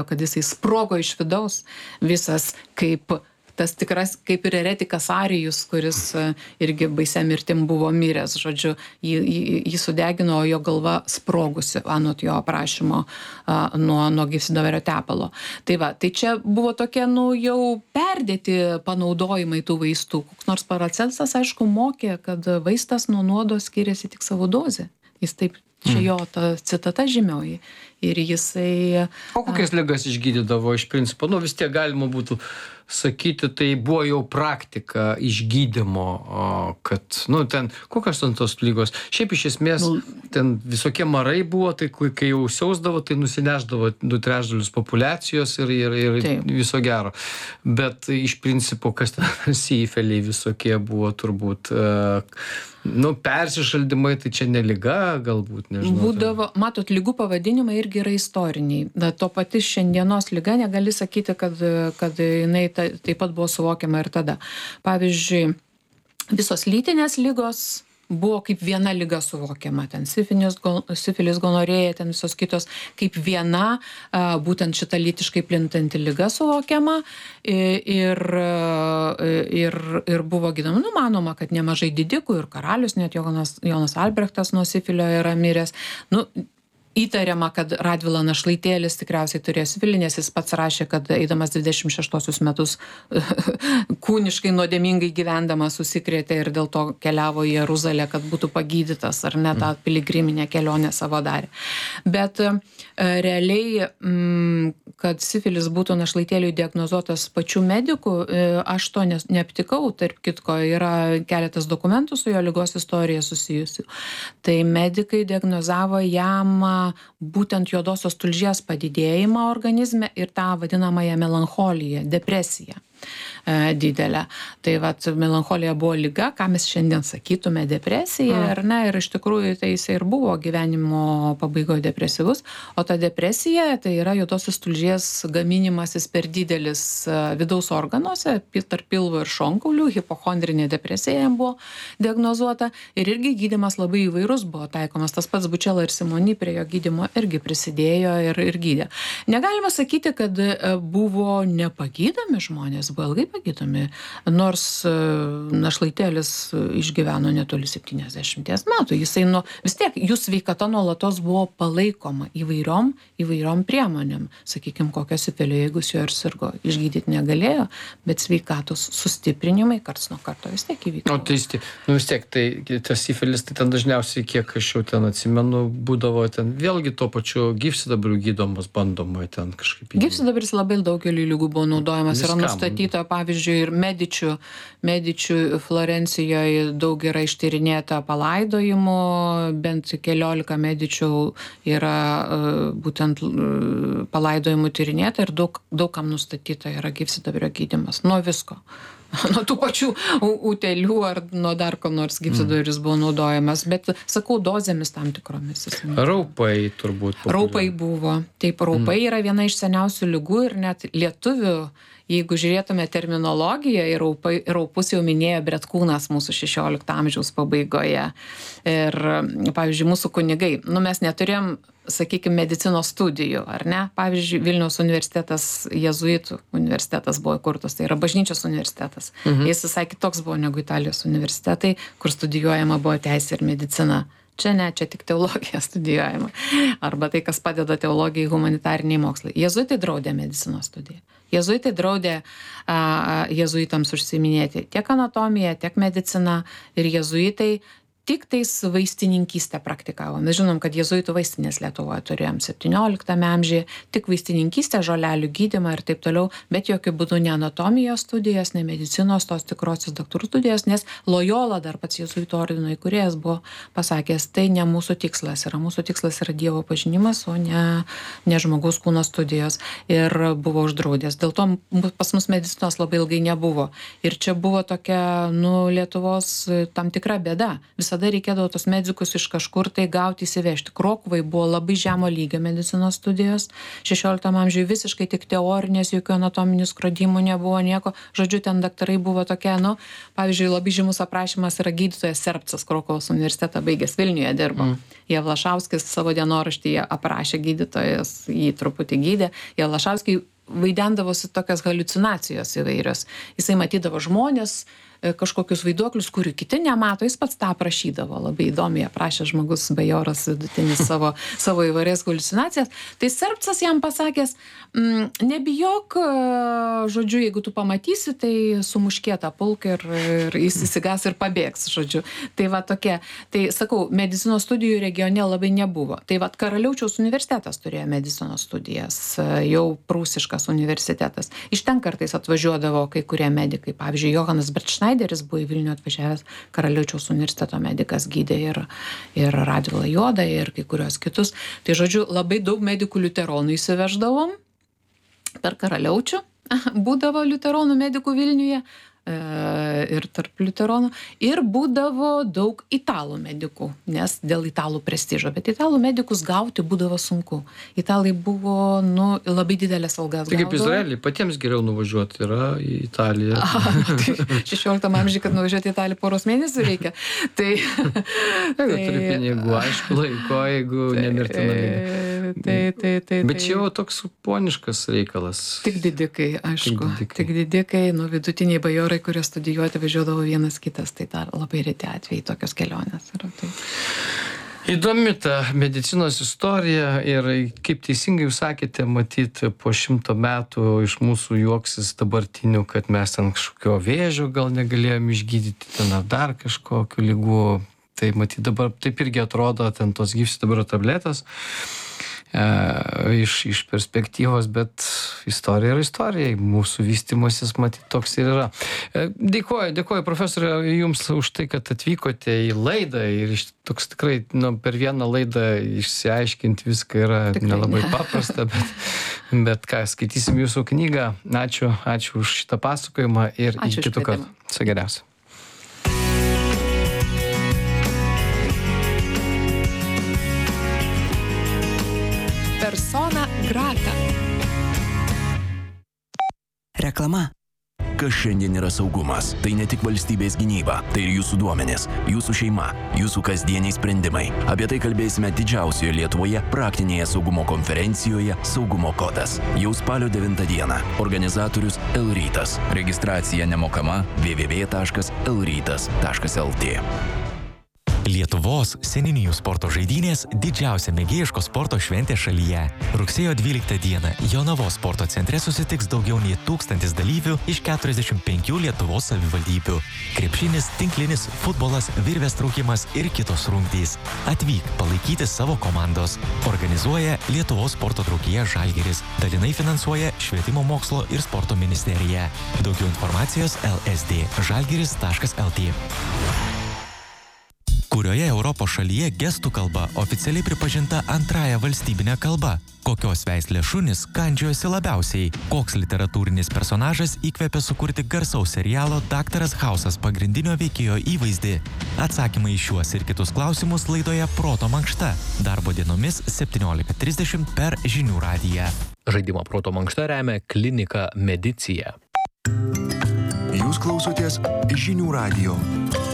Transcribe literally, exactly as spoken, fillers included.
kad jisai sprogo iš vidaus, visas kaip tas tikras, kaip ir eretikas Arijus, kuris irgi baisia mirtim buvo miręs, žodžiu, jį, jį, jį sudegino, o jo galva sprogusi, anot jo aprašymo nuo, nuo gyvsidabrio tepalo. Tai va, tai čia buvo tokie, nu, jau perdėti panaudojimai tų vaistų. Koks nors Paracelsas, aišku, mokė, kad vaistas nuo nuodo skiriasi tik savo dozę. Jis taip, čia jo ta citata žymioji. Ir jisai... O kokias ligas išgydydavo iš principo? Nu, vis tiek galima būtų sakyti, tai buvo jau praktika išgydymo, kad, nu, ten, kokios ten tos lygos? Šiaip iš esmės, ten visokie marai buvo, tai kai jau siausdavo, tai nusineždavo du trečdalius populiacijos ir, ir, ir Taip. Viso gero. Bet iš principo, kas ten sifeliai visokie buvo turbūt... Nu, persišaldymai, tai čia ne liga, galbūt, nežinau. Būdavo, matot, lygų pavadinimai irgi yra istoriniai. Na, to pati šiandienos liga negali sakyti, kad, kad jinai ta, taip pat buvo suvokiama ir tada. Pavyzdžiui, visos lytinės lygos buvo kaip viena liga suvokiama. Ten sifilis, sifilis gonorėja, ten visos kitos kaip viena, būtent šita lytiškai plintanti liga suvokiama ir, ir, ir buvo gydoma. Nu, manoma, kad nemažai didikų ir karalius, net Jonas, Jonas Albrechtas nuo sifilio yra miręs. Nu, įtariama, kad Radvila Našlaitėlis tikriausiai turėjo sifilį, nes jis pats rašė, kad eidamas dvidešimt šeštuosius metus kūniškai nuodėmingai gyvendamas susikrėtė ir dėl to keliavo į Jeruzalę, kad būtų pagydytas, ar ne, tą piligriminę kelionę savo darė. Bet realiai, kad sifilis būtų Našlaitėliui diagnozuotas pačių medikų, aš to neaptikau, tarp kitko yra keletas dokumentų su jo ligos istorija susijusių. Tai medikai diagnozavo jam būtent juodosios tulžies padidėjimą organizme ir tą vadinamąją melancholiją, depresiją didelę. Tai vat melancholija buvo liga, ką mes šiandien sakytume depresija, mm. ar ne, ir iš tikrųjų tai jisai ir buvo gyvenimo pabaigoje depresyvus, o ta depresija tai yra juodosios tulžies gaminimasis per didelis vidaus organuose, tarp pilvo ir šonkaulių, hipochondrinė depresija jam buvo diagnozuota ir irgi gydymas labai įvairus buvo taikomas. Tas pats Bučela ir Simoni prie jo gydymo irgi prisidėjo ir, ir gydė. Negalima sakyti, kad buvo nepagydomi žmonės, buvo ilgai pagydomi, nors Našlaitėlis išgyveno netoli septyniasdešimties metų. Jisai nu, vis tiek, jų sveikata nuolatos buvo palaikoma įvairiom, įvairiom priemonėm. Sakykime, kokio sifilio, jeigu jo ir sirgo, išgydyti negalėjo, bet sveikatos sustiprinimai karts nuo karto vis tiek įvyko. O tai nu, vis tiek, tai tas sifilis, tai ten dažniausiai, kiek aš jau ten atsimenu, būdavo ten vėlgi to pačiu gyvsidabriu gydomas, bandoma ten kažkaip. Gyvsidabris labai daugeliu lygų buvo naudojamas, yra nustatyta, pavyzdžiui, ir medičių, medičių Florencijoje daug yra ištyrinėta palaidojimų, bent keliolika medičių yra būtent palaidojimų tyrinėta ir daug, daug kam nustatyta yra gyvsidabrio gydymas. Nuo visko. Nuo tų pačių utėlių ar nuo dar ko nors gyvsidabris buvo naudojamas, bet sakau, dozėmis tam tikromis. Raupai turbūt. Populiar. Raupai buvo. Taip, raupai mm. yra viena iš seniausių ligų ir net lietuvių, jeigu žiūrėtume terminologiją, ir raupai, raupus jau minėjo Bretkūnas mūsų šešiolikto amžiaus pabaigoje. Ir, pavyzdžiui, mūsų kunigai, nu mes neturėjom, sakykime, medicinos studijų, ar ne? Pavyzdžiui, Vilniaus universitetas, jezuitų universitetas buvo įkurtas, tai yra bažnyčios universitetas. Mhm. Jis visai kitoks buvo negu Italijos universitetai, kur studijuojama buvo teisė ir medicina. Čia ne, čia tik teologija studijuojama. Arba tai, kas padeda teologijai, humanitariniai mokslai. Jezuitai draudė medicinos studiją. Jezuitai draudė a, jezuitams užsiiminėti tiek anatomiją, tiek mediciną ir jezuitai tik tais vaistininkystę praktikavo. Mes žinom, kad jezuitų vaistinės Lietuvoje turėjom septynioliktame amžiuje, tik vaistininkystę, žolelių gydymą ir taip toliau, bet jokių būdų ne anatomijos studijas, ne medicinos, tos tikrosios daktarų studijas, nes Lojola, dar pats jezuitų ordino įkūrėjas, buvo pasakęs, tai ne mūsų tikslas yra. Mūsų tikslas yra Dievo pažinimas, o ne, ne žmogaus kūno studijos. Ir buvo uždraudęs. Dėl to pas mus medicinos labai ilgai nebuvo. Ir čia buvo tokia, nu, Lietuvos tam tikra bėda. Visą visada reikėdavo tos medikus iš kažkur tai gauti įsivežti. Krokuvai buvo labai žemo lygio medicinos studijos, šešioliktam amžiui visiškai tik teorinės, jokių anatominių skrodimų nebuvo nieko. Žodžiu, ten daktarai buvo tokie, nu, pavyzdžiui, labai žymus aprašymas yra gydytojas Serpcas, Krokuvos universitetą baigęs, Vilniuje dirbo. Mm. Jevlašauskis savo dienoraštyje aprašė gydytojas, jį truputį gydė. Jevlašauskiai vaidendavosi tokias haliucinacijos įvairios. Jisai matydavo žmonės, kažkokius vaiduoklius, kurių kiti nemato, jis pats tą aprašydavo. Labai įdomiai aprašė žmogus, bajoras vidutinis savo, savo įvairias haliucinacijas. Tai Serpcas jam pasakęs, mm, nebijok, žodžiu, jeigu tu pamatysi, tai sumuškėtą pulką ir, ir jis įsigas ir pabėgs, žodžiu. Tai va tokia, tai sakau, medicinos studijų regione labai nebuvo. Tai va Karaliaučiaus universitetas turėjo medicinos studijas, jau prūsiškas universitetas. Iš ten kartais atvažiuodavo kai kurie medikai, pavyzdžiui, Johanas Bertštein buvo į Vilnių atvažiavęs, Karaliaučiaus universiteto medikas, gydė ir, ir Radvilą Juodą ir kai kurios kitus. Tai žodžiu, labai daug medikų liuteronų įsiveždavom per Karaliaučių, būdavo liuteronų medikų Vilniuje ir tarp liuteronų, ir būdavo daug italų medikų, nes dėl italų prestižo, bet italų medikus gauti būdavo sunku. Italai buvo, nu, labai didelės algas gaudavo. Tai kaip Izraelį, patiems geriau nuvažiuoti yra į Italiją. Tai šešioliktam amžiui, kad nuvažiuoti į Italiją poros mėnesių reikia. Tai... tai turi pinigų, aišku, laiko, jeigu nemirtina lyga. Tai, tai, tai, bet čia jau toks poniškas reikalas. Tik didikai, aišku. Tik didikai, tik didikai nu, vidutiniai bajorai, kurie studijuoti važiuodavo vienas kitas, tai dar labai reti atvejai tokios kelionės yra. Tai... Įdomi ta medicinos istorija ir kaip teisingai jūs sakėte, matyti po šimto metų iš mūsų juoksis dabartinių, kad mes ten kažkokio vėžio gal negalėjom išgydyti, ten ar dar kažkokių lygų. Tai matyt dabar taip irgi atrodo, ten tos gyvsidabrio tabletės. Iš, iš perspektyvos, bet istorija yra istorija, mūsų vystymasis matyt toks ir yra. Dėkuoju, dėkuoju profesorė jums už tai, kad atvykote į laidą ir toks tikrai nu, per vieną laidą išsiaiškinti viską yra tikrai nelabai ne. paprasta, bet, bet ką, skaitysim jūsų knygą. Ačiū, ačiū už šitą pasakojimą ir ačiū iki kitų kartų. Viso geriausio. Persona grata. Reklama. Kas šiandien yra saugumas? Tai ne tik valstybės gynyba, tai ir jūsų duomenės, jūsų šeima, jūsų kasdieniai sprendimai. Apie tai kalbėsime didžiausioje Lietuvoje praktinėje saugumo konferencijoje Saugumo kodas. Jau spalio devintą dieną. Organizatorius Elrytas. Registracija nemokama w w w taškas elrytas taškas l t. Lietuvos seniūnijų sporto žaidynės didžiausia mėgėjiško sporto šventė šalyje. Rugsėjo dvyliktą dieną Jonavos sporto centre susitiks daugiau nei tūkstantis dalyvių iš keturiasdešimt penkių Lietuvos savivaldybių. Krepšinis, tinklinis, futbolas, virvės traukimas ir kitos rungtys. Atvyk palaikyti savo komandos. Organizuoja Lietuvos sporto draugija Žalgiris. Dalinai finansuoja Švietimo mokslo ir sporto ministerija. Daugiau informacijos l s d žalgiris taškas l t. Kurioje Europos šalyje gestų kalba oficialiai pripažinta antrąja valstybinė kalba? Kokios veislės šunys kandžiojosi labiausiai? Koks literatūrinis personažas įkvėpė sukurti garsaus serialo Daktaras Hausas pagrindinio veikėjo įvaizdį? Atsakymai į šiuos ir kitus klausimus laidoje Proto mankšta. Darbo dienomis septyniolika trisdešimt per Žinių radiją. Žaidimą Proto mankšta remia klinika Medicija. Jūs klausotės Žinių radijo.